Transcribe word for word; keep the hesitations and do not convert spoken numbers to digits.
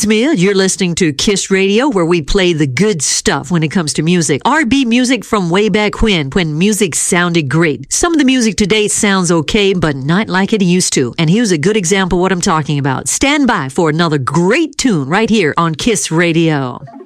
is Mia. You're listening to Kiss Radio, where we play the good stuff when it comes to music. R and B music from way back when, when music sounded great. Some of the music today sounds okay, but not like it used to. And here's a good example of what I'm talking about. Stand by for another great tune right here on Kiss Radio.